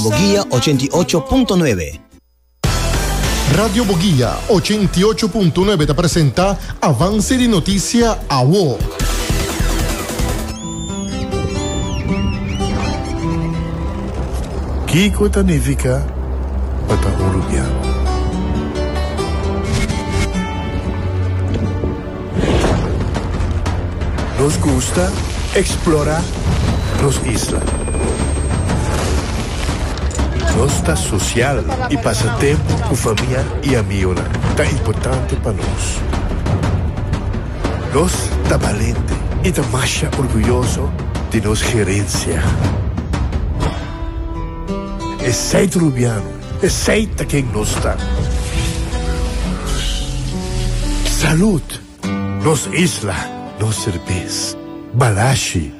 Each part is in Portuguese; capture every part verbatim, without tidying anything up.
Boguía ochenta y ocho punto nueve. Radio Boguía ochenta y ocho punto nueve te presenta Avance de Noticia A W O. Kiko Tanifica para Uruguay. Nos gusta explorar las islas. Nossa social e passatempo com família e amigos é importante para nós. Nós está valente e está mais orgulhoso de nossa gerência. É seito rubiano, é seita quem nós está. Saúde, nos isla, nos cerveza, balashi.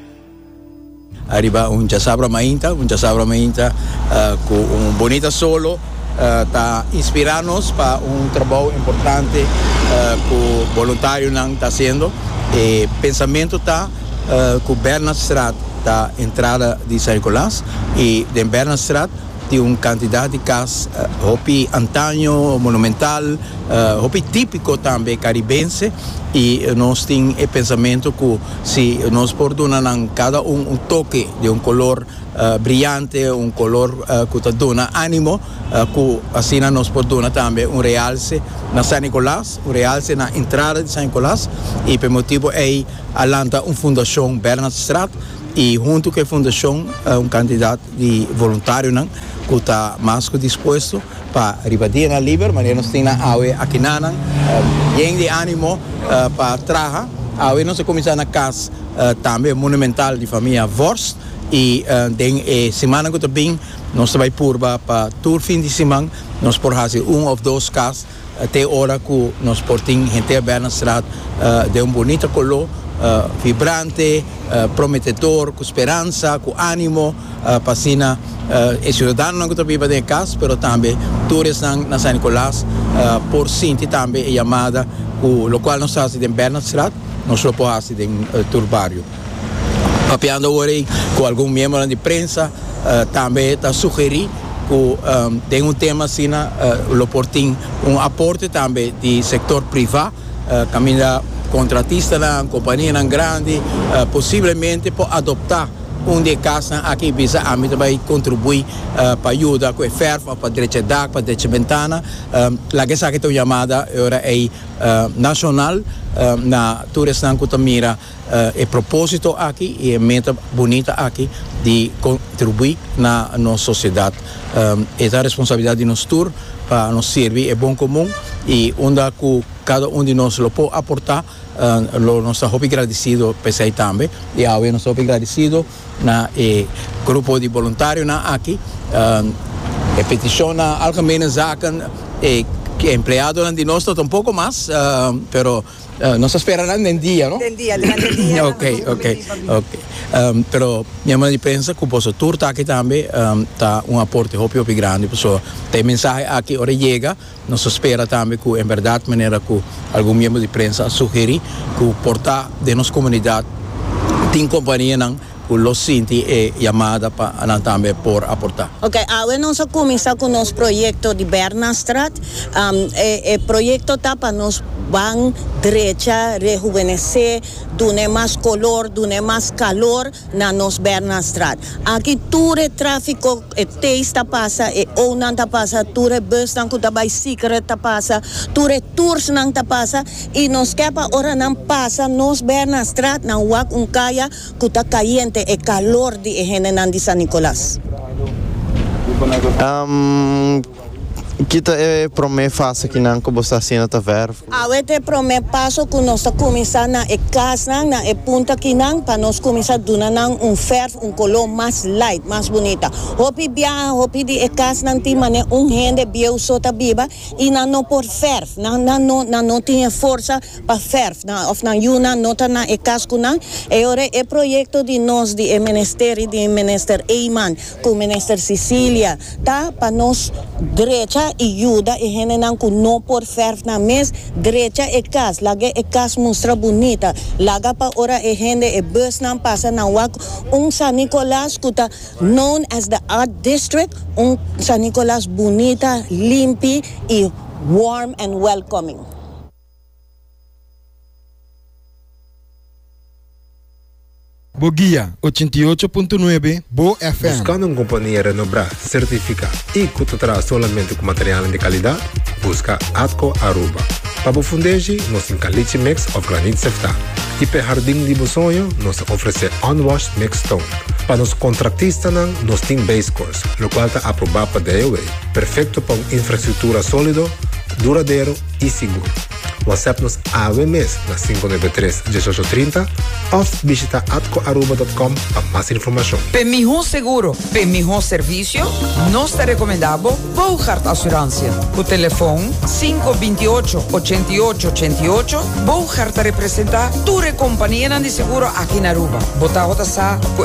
Arriba un Chasabra Mainta, un Chasabra Mainta uh, con un bonito solo, está uh, inspirándonos para un trabajo importante uh, que el voluntario está haciendo. El pensamiento está uh, con Bernard Straat, la entrada de San Nicolás, y de Bernard Straat tiene una cantidad de casas, uh, hopi antaño, monumental, uh, hopi típico también caribense, y nós temos o pensamento que se nós podemos cada um um toque de um color uh, brilhante, um color uh, que te dá ânimo, uh, que assim nós podemos também um realce na San Nicolás, um realce na entrada de San Nicolás, e por motivo é alanta uma fundação Bernard Straat, e junto com a fundação uh, um candidato de voluntário não, que está mais que disposto para ribadir na Liber, mas nós temos aqui na Nanan, bem de ânimo uh, para trabalhar. Agora nós começamos na casa uh, também monumental de família Vorst, e uh, tem a semana que também nós vamos purba para todo fim de semana, nós podemos fazer um ou dois casas, até a hora que nós podemos gente a Bernard Straat uh, de um bonito color, uh, vibrante, uh, prometedor, com esperança, com ânimo, uh, para assim Uh, e cidadano que vive em casa, mas também turistas na San Nicolás, uh, por sinti também é chamada, o qual nós fazemos em Bernard Straat, nós lo podemos fazer em uh, Turbario. Papiando agora com algum membro de prensa, uh, também está sugerindo que um, tem um tema assim, uh, lo portim um aporte também do setor privado, uh, caminha contratista na companhia grande, uh, possivelmente por adoptar um de casa aqui bisa a mim também contribui uh, para ajudar com o ferro, para direita da, para direita ventana. Um, lá que essa que estou chamada agora é uh, nacional uh, na turista que mira uh, é propósito aqui e é meta bonita aqui de contribuir na nossa sociedade. Um, essa é a responsabilidade de nós tour para nos servir é bom comum e onde que cada um de nós lo pode aportar. Uh, lo, nós estamos agradecidos por isso também e agora nós estamos agradecidos na eh, grupo de voluntários aqui uh, a petição na algemene zaken eh, que empleado de nós um pouco mais uh, pero uh, nós esperarán en día, ¿no? En día, en día. ok, ok, ok. Um, pero minha mãe pensa que o posso tour tá aqui também um, tá um aporte óbvio bem grande, pessoal. Tem mensagem aqui hora chega, nós espera também que em verdade maneira que algum membro de prensa sugerir que o portar de nossa comunidade tem companhia não los sinti e chamada para também por aportar. Ok, agora nós começamos com o nosso projeto de Bernard Straat. Um, o projeto está para nós van derecha, rejuvenescer, dar mais color, dar mais calor na nos Bernard Straat. Aqui todo o tráfico, o testa passa, o não está passa, todo o bus não está bicycle está passa, todo o tours não está passa, e nós quer para ora não passa, nos Bernard Straat não há um caia que está caliente. E calor de Egenenan de San Nicolás. Um, kita é promessa fácil que não que você assina tá ver. Awete promessa passo que nós está começando na e casa na e punta que não para nós começar duna não um ferro um color mais light mais bonita. Hopi bia hopi de e casa não tem mané um rende bio sota biba e não não por ferro não não não não tem força para ferro não of não yuna nota na e casa que não e ora é projeto de nós de ministério de ministério Eiman com ministério Sicília tá para nós direita ajuda e gente não não por ferv na mes derecha e cas lage e cas mostra bonita laga pa ora e gente e bus não passa na wak um San Nicolas kuta known as the art district um San Nicolas bonita limpi e warm and welcoming. Boguia ochenta e oito ponto nove Bo F M. Buscando uma companhia renombrada, certificada e que te traz somente com material de qualidade, busca Atco Aruba. Para o fundejo, nós encaliche mix of granite sefta. E para jardim de sonho, nós oferece unwashed mix stone. Para os contratistas, nós temos base course, o qual está aprovado para D I Y. Perfeito para uma infraestrutura sólida, duradouro e seguro. WhatsApp-nos A W M S na cinco nove três, um oito três zero ou visita atco aruba ponto com para mais informação. Para melhor seguro, para melhor serviço, nós te recomendamos Bouchard Assurância. O telefone cinco dois oito, oito oito oito oito. Bouchard te representa a tua companhia de seguro aqui na Aruba. Bota a